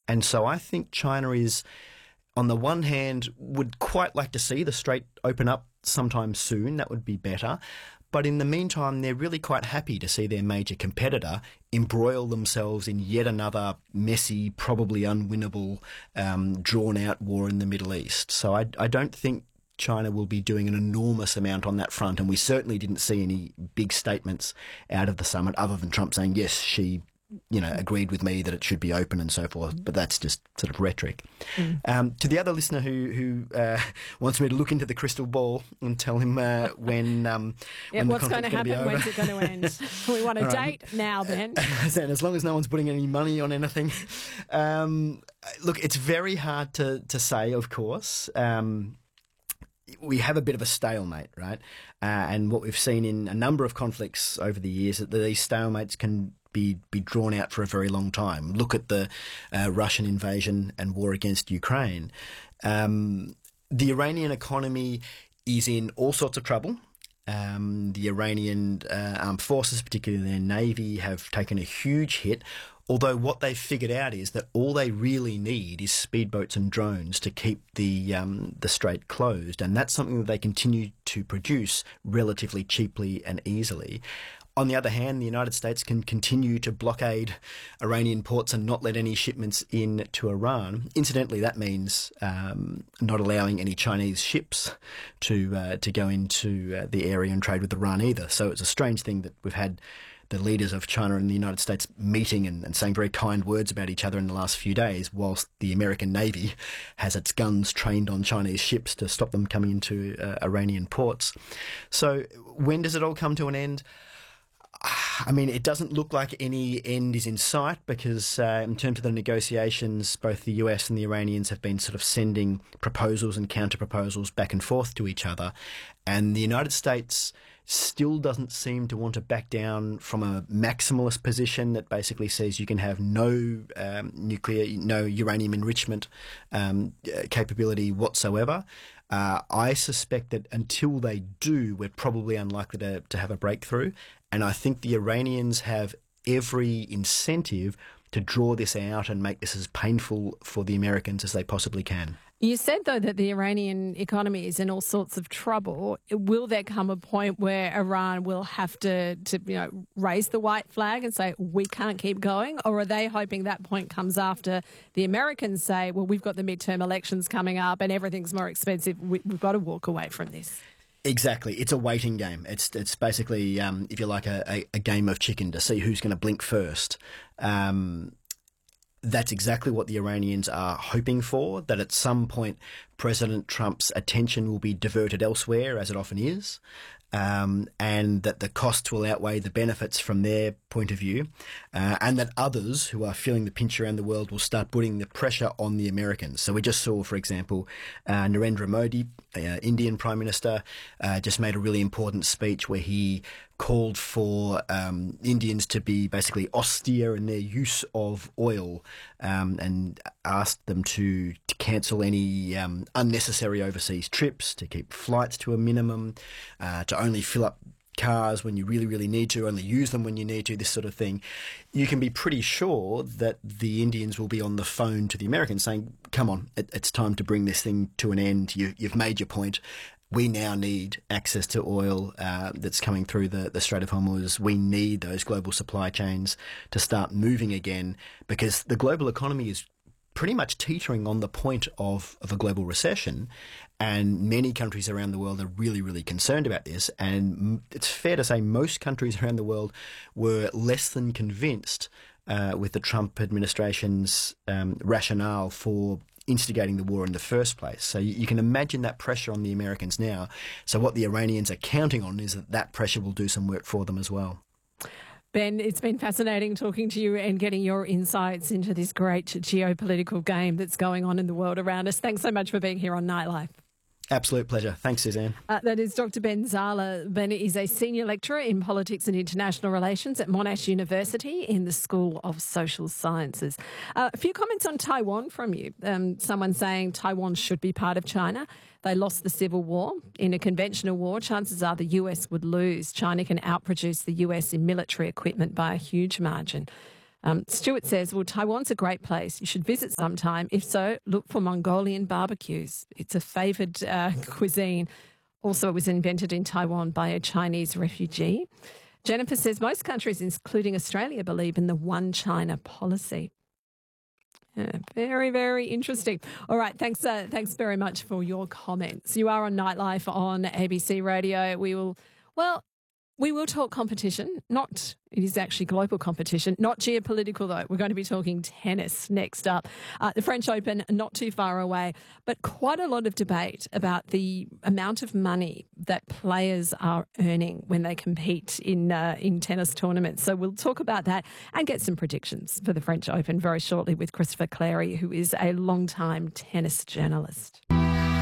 And so I think China is, on the one hand, would quite like to see the strait open up sometime soon. That would be better. But in the meantime, they're really quite happy to see their major competitor embroil themselves in yet another messy, probably unwinnable, drawn-out war in the Middle East. So I don't think China will be doing an enormous amount on that front, and we certainly didn't see any big statements out of the summit other than Trump saying, yes, she agreed with me that it should be open and so forth, but that's just sort of rhetoric. To the other listener who wants me to look into the crystal ball and tell him when what's going to happen, when's it going to end? We want a date now, Ben. And as long as no one's putting any money on anything. Look, it's very hard to say, of course. We have a bit of a stalemate, right? And what we've seen in a number of conflicts over the years, that these stalemates can be drawn out for a very long time. Look at the Russian invasion and war against Ukraine. The Iranian economy is in all sorts of trouble. The Iranian armed forces, particularly their navy, have taken a huge hit. Although what they've figured out is that all they really need is speedboats and drones to keep the strait closed, and that's something that they continue to produce relatively cheaply and easily. On the other hand, the United States can continue to blockade Iranian ports and not let any shipments in to Iran. Incidentally, that means not allowing any Chinese ships to go into the area and trade with Iran either. So it's a strange thing that we've had the leaders of China and the United States meeting and saying very kind words about each other in the last few days, whilst the American Navy has its guns trained on Chinese ships to stop them coming into Iranian ports. So when does it all come to an end? I mean, it doesn't look like any end is in sight because in terms of the negotiations, both the US and the Iranians have been sort of sending proposals and counter-proposals back and forth to each other. And the United States still doesn't seem to want to back down from a maximalist position that basically says you can have no nuclear, no uranium enrichment capability whatsoever. I suspect that until they do, we're probably unlikely to have a breakthrough. And I think the Iranians have every incentive to draw this out and make this as painful for the Americans as they possibly can. You said, though, that the Iranian economy is in all sorts of trouble. Will there come a point where Iran will have to raise the white flag and say, we can't keep going? Or are they hoping that point comes after the Americans say, well, we've got the midterm elections coming up and everything's more expensive. We've got to walk away from this. Exactly. It's a waiting game. It's basically, if you like, a game of chicken to see who's going to blink first. That's exactly what the Iranians are hoping for, that at some point President Trump's attention will be diverted elsewhere, as it often is, and that the costs will outweigh the benefits from their point of view, and that others who are feeling the pinch around the world will start putting the pressure on the Americans. So we just saw, for example, Narendra Modi, Indian Prime Minister, just made a really important speech where he called for Indians to be basically austere in their use of oil, and asked them to cancel any unnecessary overseas trips, to keep flights to a minimum, to only fill up cars when you really, really need to, only use them when you need to, this sort of thing. You can be pretty sure that the Indians will be on the phone to the Americans saying, come on, it's time to bring this thing to an end. You've made your point. We now need access to oil that's coming through the Strait of Hormuz. We need those global supply chains to start moving again, because the global economy is pretty much teetering on the point of a global recession, and many countries around the world are really, really concerned about this. And it's fair to say most countries around the world were less than convinced with the Trump administration's rationale for instigating the war in the first place. So you can imagine that pressure on the Americans now. So what the Iranians are counting on is that pressure will do some work for them as well. Ben, it's been fascinating talking to you and getting your insights into this great geopolitical game that's going on in the world around us. Thanks so much for being here on Nightlife. Absolute pleasure. Thanks, Suzanne. That is Dr. Ben Zala. Ben is a senior lecturer in politics and international relations at Monash University in the School of Social Sciences. A few comments on Taiwan from you. Someone saying Taiwan should be part of China. They lost the civil war. In a conventional war, chances are the US would lose. China can outproduce the US in military equipment by a huge margin. Stuart says, well, Taiwan's a great place. You should visit sometime. If so, look for Mongolian barbecues. It's a favoured cuisine. Also, it was invented in Taiwan by a Chinese refugee. Jennifer says, most countries, including Australia, believe in the one China policy. Very, very interesting. All right, thanks very much for your comments. You are on Nightlife on ABC Radio. We will talk competition. It is actually global competition, not geopolitical though. We're going to be talking tennis next up. The French Open, not too far away, but quite a lot of debate about the amount of money that players are earning when they compete in tennis tournaments. So we'll talk about that and get some predictions for the French Open very shortly with Christopher Clarey, who is a long-time tennis journalist.